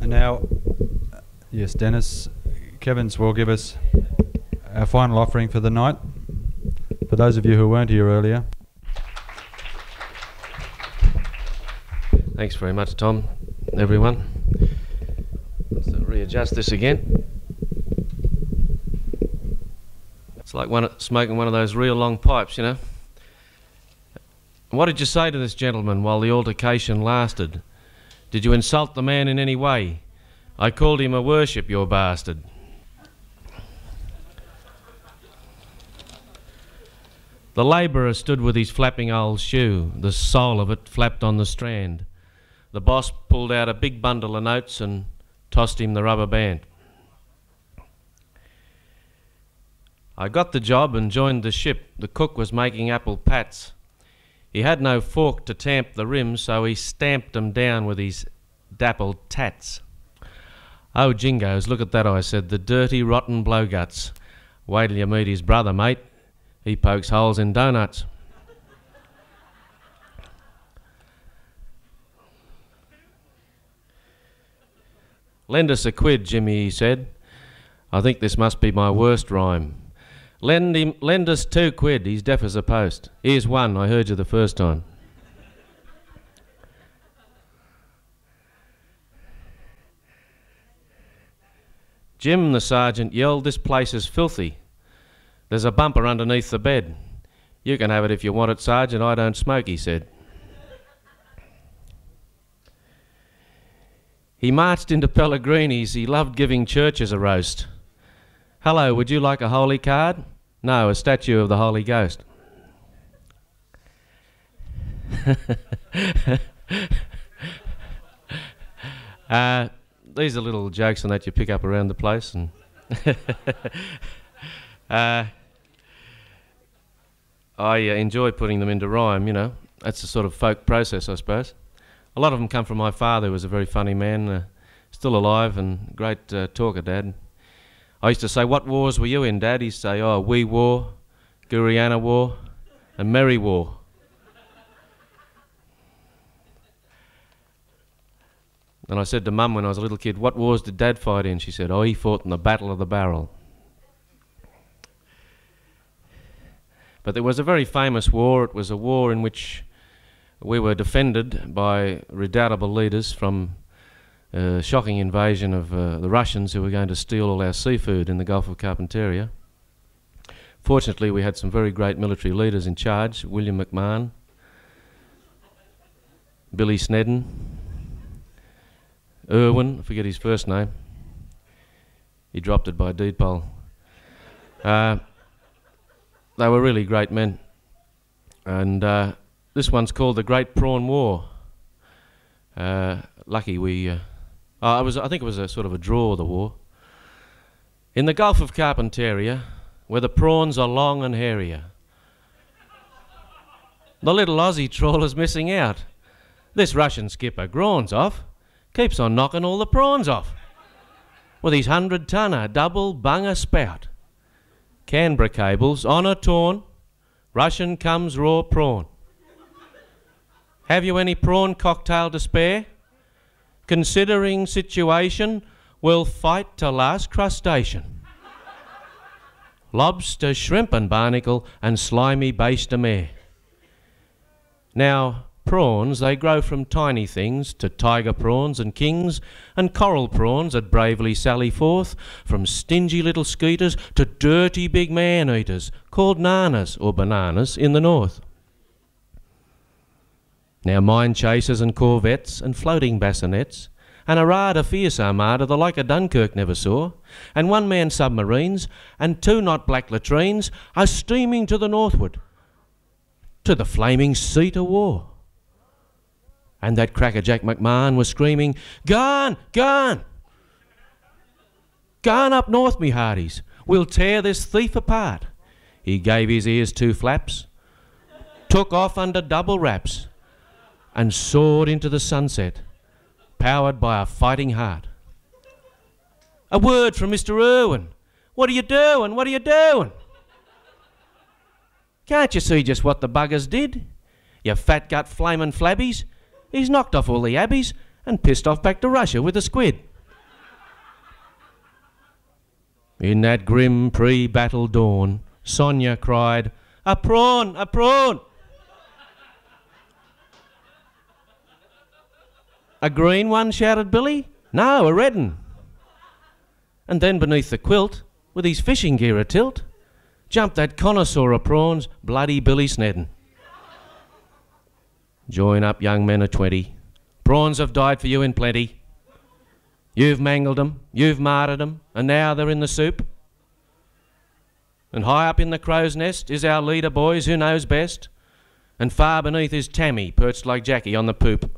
Now, yes, Dennis, Kevins will give us our final offering for the night. For those of you who weren't here earlier. Thanks very much, Tom, everyone. Let's readjust this again. It's like smoking one of those real long pipes, you know. What did you say to this gentleman while the altercation lasted? Did you insult the man in any way? I called him a worship, your bastard. The labourer stood with his flapping old shoe. The sole of it flapped on the strand. The boss pulled out a big bundle of notes and tossed him the rubber band. I got the job and joined the ship. The cook was making apple pats. He had no fork to tamp the rims, so he stamped them down with his dappled tats. Oh, jingoes, look at that, I said, the dirty, rotten blowguts. Wait till you meet his brother, mate. He pokes holes in doughnuts. Lend us a quid, Jimmy, he said. I think this must be my worst rhyme. Lend us 2 quid, he's deaf as a post. Here's 1, I heard you the first time. Jim, the sergeant, yelled, this place is filthy. There's a bumper underneath the bed. You can have it if you want it, Sergeant, I don't smoke, he said. He marched into Pellegrini's, he loved giving churches a roast. Hello, would you like a holy card? No, a statue of the Holy Ghost. These are little jokes and that you pick up around the place. And I enjoy putting them into rhyme, you know. That's a sort of folk process, I suppose. A lot of them come from my father, who was a very funny man, still alive and great talker, Dad. I used to say, what wars were you in, Dad? He'd say, oh, Wee War, Guriana War, and Merry War. And I said to Mum when I was a little kid, what wars did Dad fight in? She said, oh, he fought in the Battle of the Barrel. But there was a very famous war. It was a war in which we were defended by redoubtable leaders from a shocking invasion of the Russians, who were going to steal all our seafood in the Gulf of Carpentaria. Fortunately, we had some very great military leaders in charge, William McMahon, Billy Snedden, Irwin, I forget his first name. He dropped it by deed poll. They were really great men. And this one's called the Great Prawn War. Lucky we... I think it was a sort of a draw, the war. In the Gulf of Carpentaria, where the prawns are long and hairier, the little Aussie trawler's missing out. This Russian skipper, Grawn's off, keeps on knocking all the prawns off with his 100-tonner double bunger spout. Canberra cables, honour torn, Russian comes raw prawn. Have you any prawn cocktail to spare? Considering situation, we'll fight to last crustacean. Lobster, shrimp and barnacle and slimy base de mer. Now, prawns, they grow from tiny things to tiger prawns and kings, and coral prawns that bravely sally forth, from stingy little skeeters to dirty big man-eaters called nanas or bananas in the north. Now mine chasers and corvettes and floating bassinets and a rada fierce armada the like of Dunkirk never saw, and one-man submarines and 2-knot black latrines are steaming to the northward, to the flaming seat of war. And that crackerjack McMahon was screaming, "Gone, gone! Gone up north, me hearties, we'll tear this thief apart." He gave his ears 2 flaps, took off under double wraps, and soared into the sunset, powered by a fighting heart. A word from Mr. Irwin. What are you doing? What are you doing? Can't you see just what the buggers did? You fat gut flamin' flabbies. He's knocked off all the abbeys and pissed off back to Russia with a squid. In that grim pre-battle dawn, Sonia cried, "A prawn, a prawn!" "A green one?" shouted Billy. "No, a red one." And then beneath the quilt, with his fishing gear atilt, jumped that connoisseur of prawns, bloody Billy Snedden. Join up, young men of 20. Prawns have died for you in plenty. You've mangled them, you've martyred them, and now they're in the soup. And high up in the crow's nest is our leader, boys, who knows best. And far beneath is Tammy, perched like Jackie on the poop.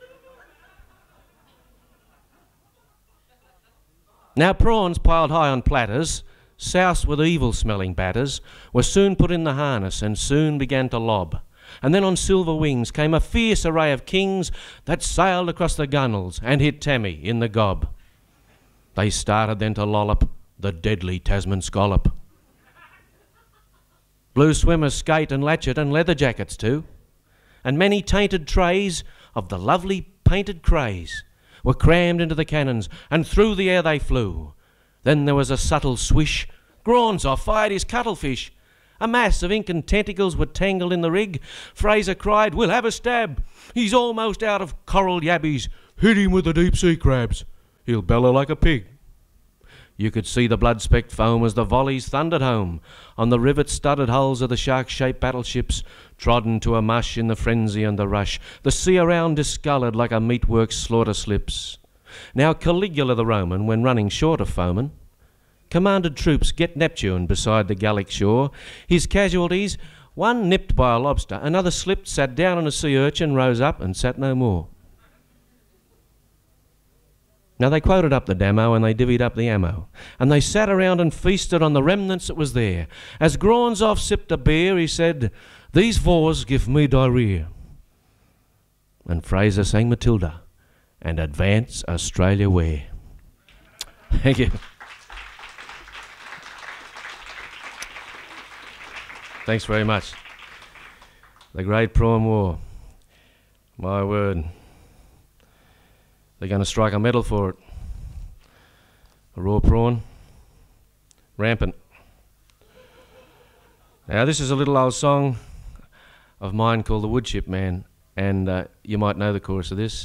Now prawns piled high on platters, soused with evil-smelling batters, were soon put in the harness and soon began to lob. And then on silver wings came a fierce array of kings that sailed across the gunnels and hit Tammy in the gob. They started then to lollop the deadly Tasman scallop. Blue swimmers skate and latchet and leather jackets too, and many tainted trays of the lovely painted crays were crammed into the cannons, and through the air they flew. Then there was a subtle swish. Gronzoff fired his cuttlefish. A mass of ink and tentacles were tangled in the rig. Fraser cried, "We'll have a stab. He's almost out of coral yabbies. Hit him with the deep-sea crabs. He'll bellow like a pig." You could see the blood-specked foam as the volleys thundered home on the rivet-studded hulls of the shark-shaped battleships, trodden to a mush in the frenzy and the rush. The sea around discoloured like a meatworks slaughter slips. Now Caligula the Roman, when running short of foemen, commanded troops get Neptune beside the Gallic shore. His casualties, one nipped by a lobster, another slipped, sat down on a sea urchin, rose up and sat no more. Now they quoted up the damo and they divvied up the ammo, and they sat around and feasted on the remnants that was there. As Gronzoff sipped a beer, he said, "These fours give me diarrhea." And Fraser sang Matilda and Advance Australia Ware. Thank you. Thanks very much. The Great Prawn War. My word. They're going to strike a medal for it. A raw prawn. Rampant. Now this is a little old song of mine called The Woodchip Man, and you might know the chorus of this.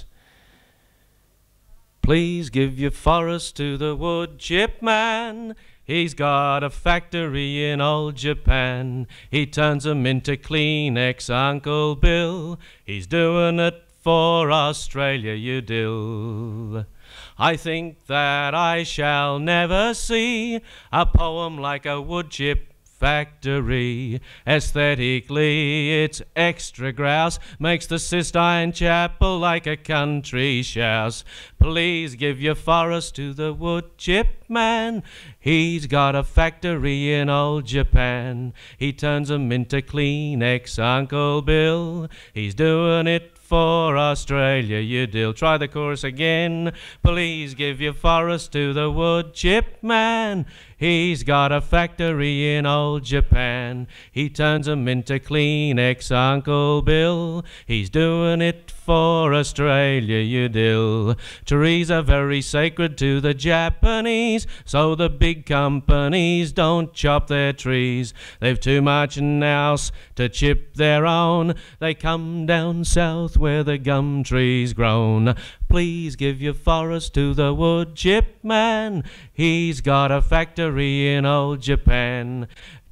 Please give your forest to the woodchip man. He's got a factory in old Japan. He turns 'em into Kleenex, Uncle Bill. He's doing it for Australia, you dill. I think that I shall never see a poem like a woodchip factory. Aesthetically, it's extra grouse, makes the Sistine Chapel like a country house. Please give your forest to the woodchip man. He's got a factory in old Japan. He turns 'em into Kleenex, Uncle Bill. He's doing it for Australia, you dill. Try the chorus again. Please give your forest to the woodchip man. He's got a factory in old Japan. He turns 'em into Kleenex, Uncle Bill. He's doing it for Australia, you dill. Trees are very sacred to the Japanese, so the big companies don't chop their trees. They've too much nous to chip their own. They come down south where the gum trees grown. Please give your forest to the woodchip man. He's got a factory in old Japan.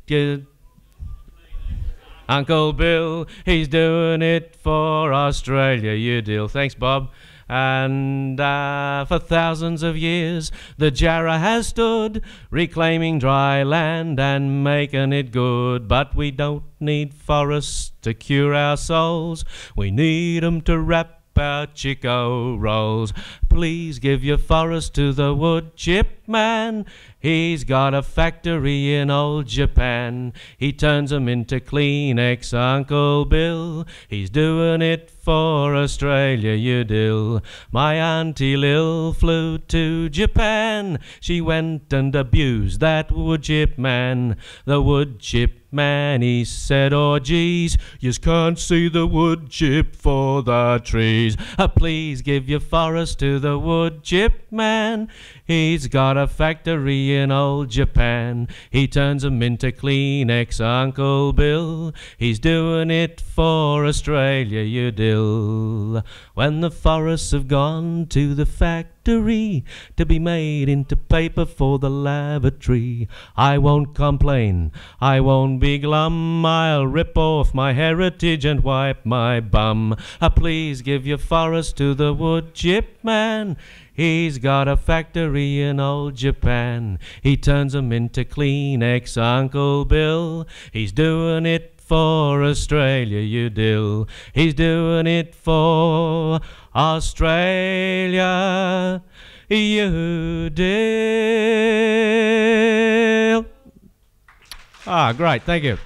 Uncle Bill, he's doing it for Australia, you dill. Thanks, Bob. And for thousands of years the Jarrah has stood, reclaiming dry land and making it good. But we don't need forests to cure our souls. We need 'em to wrap our Chico rolls. Please give your forest to the woodchip man. He's got a factory in old Japan. He turns 'em into Kleenex, Uncle Bill. He's doing it for Australia, you dill. My Auntie Lil flew to Japan. She went and abused that woodchip man. The woodchip man, he said, oh geez, yous can't see the wood chip for the trees. Please give your forest to the wood chip man. He's got a factory in old Japan. He turns 'em into Kleenex, Uncle Bill. He's doing it for Australia, you dill. When the forests have gone to the factory to be made into paper for the lavatory, I won't complain, I won't be glum. I'll rip off my heritage and wipe my bum. Please give your forest to the wood chip man. He's got a factory in old Japan. He turns 'em into Kleenex, Uncle Bill. He's doing it for Australia, you dill. He's doing it for Australia, you dill. Ah, great, thank you.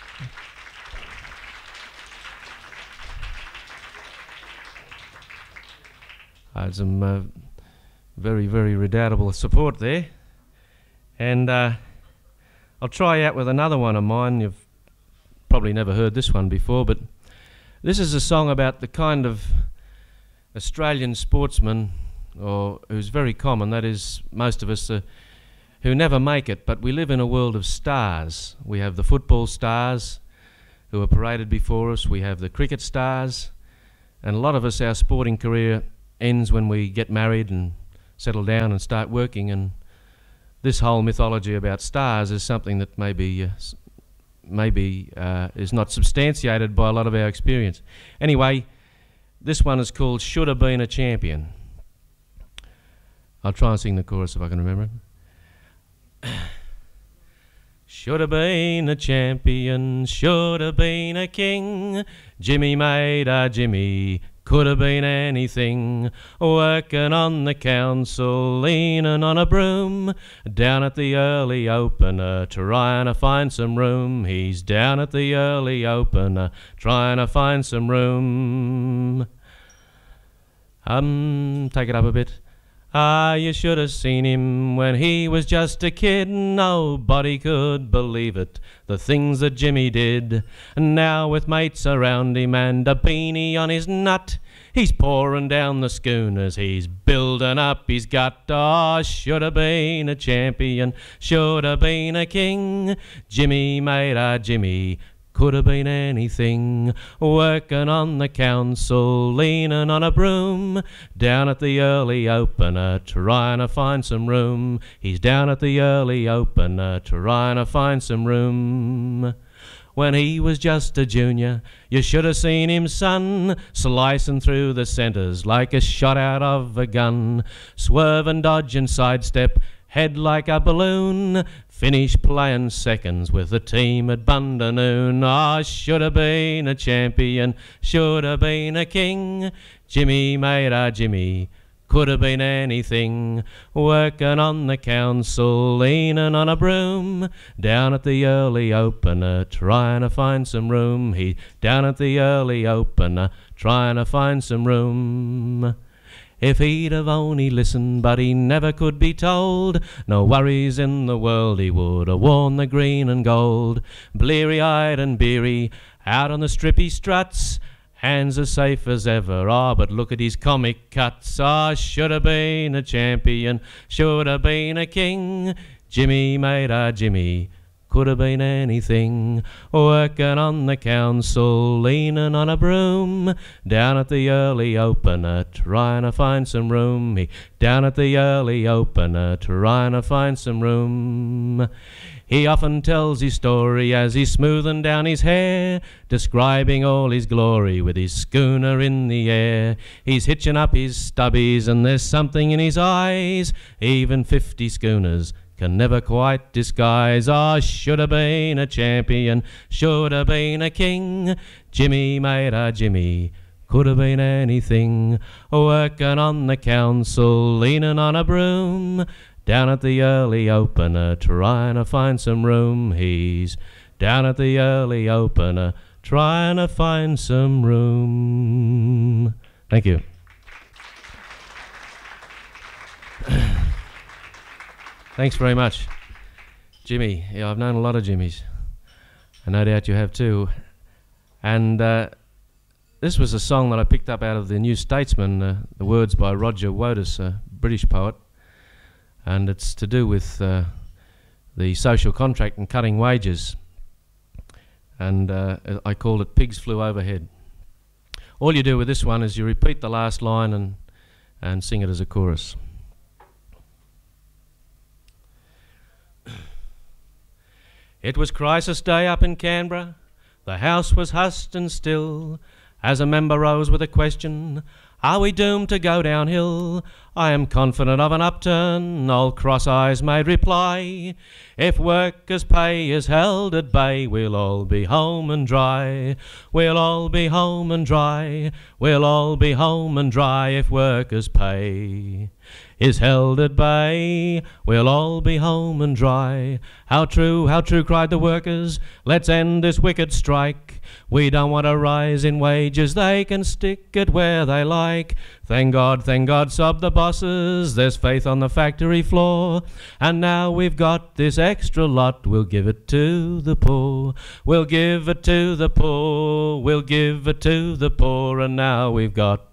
Some very, very redoubtable support there. And I'll try out with another one of mine. You've probably never heard this one before, but this is a song about the kind of Australian sportsman, or who's very common, that is most of us who never make it, but we live in a world of stars. We have the football stars who are paraded before us, we have the cricket stars, and a lot of us, our sporting career ends when we get married and settle down and start working, and this whole mythology about stars is something that maybe is not substantiated by a lot of our experience. Anyway, this one is called Should Have Been a Champion. I'll try and sing the chorus if I can remember it. Should have been a champion, should have been a king. Jimmy made a Jimmy, could have been anything. Working on the council, leaning on a broom. Down at the early opener, trying to find some room. He's down at the early opener, trying to find some room. Take it up a bit. Ah, you should have seen him when he was just a kid. Nobody could believe it, the things that Jimmy did. And now with mates around him and a beanie on his nut, he's pouring down the schooners, he's building up his gut. Ah, should have been a champion, should have been a king. Jimmy made a Jimmy, could have been anything. Working on the council, leaning on a broom. Down at the early opener, trying to find some room. He's down at the early opener, trying to find some room. When he was just a junior, you should have seen him, son, slicing through the centres like a shot out of a gun. Swerve and dodge and sidestep, head like a balloon. Finished playing seconds with the team at Bundanoon. Ah, should have been a champion, should have been a king. Jimmy made a Jimmy, could have been anything. Working on the council, leaning on a broom. Down at the early opener, trying to find some room. He down at the early opener, trying to find some room. If he'd have only listened, but he never could be told. No worries in the world, he would have worn the green and gold. Bleary-eyed and beery, out on the strip he struts. Hands as safe as ever, ah, but look at his comic cuts. Ah, should have been a champion, should have been a king. Jimmy made a Jimmy, could have been anything. Working on the council, leaning on a broom. Down at the early opener, trying to find some room. He down at the early opener, trying to find some room. He often tells his story as he's smoothing down his hair, describing all his glory with his schooner in the air. He's hitching up his stubbies and there's something in his eyes even 50 schooners can never quite disguise. Ah, should have been a champion, should have been a king. Jimmy made a Jimmy, could have been anything. Working on the council, leaning on a broom. Down at the early opener, trying to find some room. He's down at the early opener, trying to find some room. Thank you. Thanks very much. Jimmy. Yeah, I've known a lot of Jimmys. and no doubt you have too. And this was a song that I picked up out of the New Statesman, the words by Roger Wotus, a British poet, and it's to do with the social contract and cutting wages. And I called it Pigs Flew Overhead. All you do with this one is you repeat the last line and sing it as a chorus. It was crisis day up in Canberra. The House was hushed and still as a member rose with a question, are we doomed to go downhill? I am confident of an upturn, old Cross Eyes made reply. If workers' pay is held at bay, we'll all be home and dry. We'll all be home and dry. We'll all be home and dry if workers' pay is held at bay. We'll all be home and dry. How true, cried the workers. Let's end this wicked strike. We don't want a rise in wages. They can stick it where they like. Thank God, sobbed the bosses. There's faith on the factory floor. And now we've got this extra lot. We'll give it to the poor. We'll give it to the poor. We'll give it to the poor. And now we've got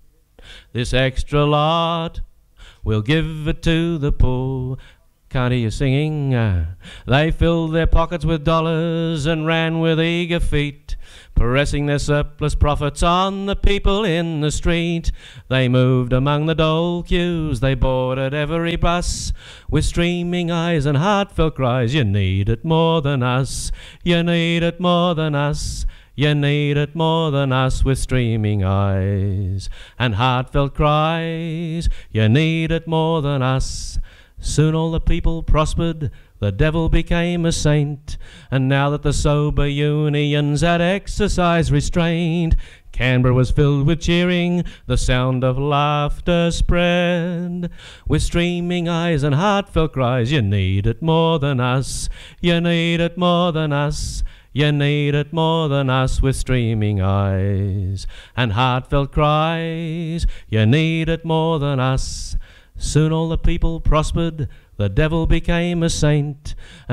this extra lot. We'll give it to the poor. Can't hear you singing. They filled their pockets with dollars and ran with eager feet, pressing their surplus profits on the people in the street. They moved among the dole queues, they boarded every bus, with streaming eyes and heartfelt cries, you need it more than us, you need it more than us. You need it more than us, with streaming eyes and heartfelt cries. You need it more than us. Soon all the people prospered, the devil became a saint, and now that the sober unions had exercise restraint, Canberra was filled with cheering, the sound of laughter spread. With streaming eyes and heartfelt cries, you need it more than us. You need it more than us. You need it more than us, with streaming eyes and heartfelt cries. You need it more than us. Soon all the people prospered, the devil became a saint, and